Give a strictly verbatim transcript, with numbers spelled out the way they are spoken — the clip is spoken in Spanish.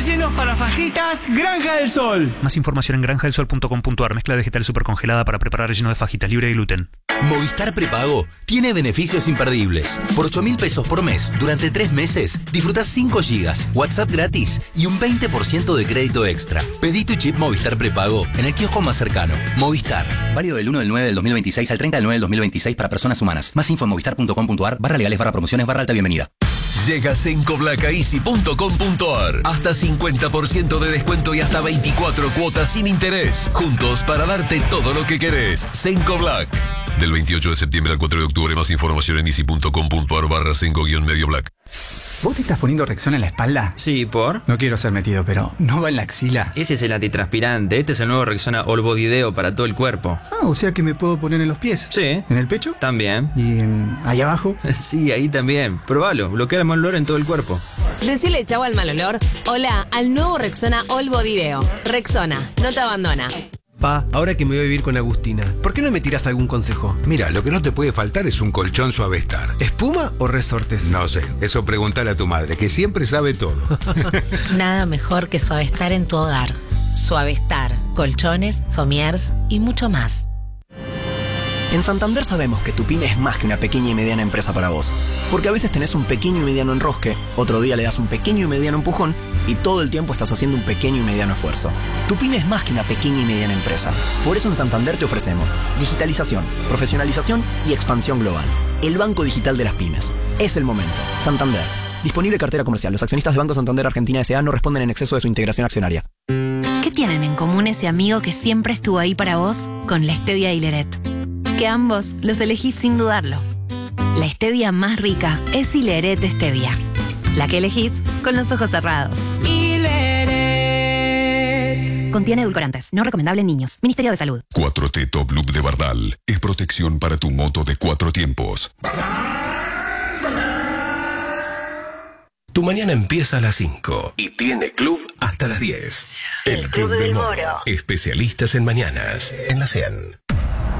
rellenos para fajitas Granja del Sol. Más información en granja del sol punto com punto a r. Mezcla vegetal super congelada para preparar relleno de fajitas libre de gluten. Movistar Prepago tiene beneficios imperdibles. Por ocho mil pesos por mes, durante tres meses, disfrutás cinco gigas, WhatsApp gratis y un veinte por ciento de crédito extra. Pedí tu chip Movistar Prepago en el kiosco más cercano. Movistar. Válido del uno del nueve del dos mil veintiséis al treinta del nueve del dos mil veintiséis para personas humanas. Más info en movistar punto com punto a r, barra legales, barra promociones, barra alta bienvenida. Llega Sencoblac a easy punto com punto a r. Hasta cincuenta por ciento de descuento y hasta veinticuatro cuotas sin interés. Juntos para darte todo lo que querés. Sencoblac. Del veintiocho de septiembre al cuatro de octubre. Más información en easy punto com punto a r barra Senco guión medio black. ¿Vos te estás poniendo Rexona en la espalda? Sí, ¿por? No quiero ser metido, pero ¿no va en la axila? Ese es el antitranspirante. Este es el nuevo Rexona All Body Deo para todo el cuerpo. Ah, o sea que me puedo poner en los pies. Sí. ¿En el pecho? También. ¿Y en ahí abajo? Sí, ahí también. Probalo. Bloquea el mal olor en todo el cuerpo. Decile chau al mal olor. Hola al nuevo Rexona All Body Deo. Rexona, no te abandona. Pa, ahora que me voy a vivir con Agustina, ¿por qué no me tiras algún consejo? Mira, lo que no te puede faltar es un colchón Suavestar. ¿Espuma o resortes? No sé, eso pregúntale a tu madre, que siempre sabe todo. Nada mejor que Suavestar en tu hogar. Suavestar, colchones, somiers y mucho más. En Santander sabemos que tu pyme es más que una pequeña y mediana empresa para vos. Porque a veces tenés un pequeño y mediano enrosque, otro día le das un pequeño y mediano empujón y todo el tiempo estás haciendo un pequeño y mediano esfuerzo. Tu pyme es más que una pequeña y mediana empresa. Por eso en Santander te ofrecemos digitalización, profesionalización y expansión global. El banco digital de las pymes. Es el momento. Santander. Disponible cartera comercial. Los accionistas de Banco Santander Argentina S A no responden en exceso de su integración accionaria. ¿Qué tienen en común ese amigo que siempre estuvo ahí para vos con la Stevia y Leret? Que ambos los elegís sin dudarlo. La stevia más rica es Ileret Stevia. La que elegís con los ojos cerrados. Ileret. Contiene edulcorantes. No recomendable en niños. Ministerio de Salud. cuatro T Top Loop de Bardal. Es protección para tu moto de cuatro tiempos. Tu mañana empieza a las cinco y tiene club hasta las diez. El, El Club, Club del Moro. Moro. Especialistas en mañanas. En la cien.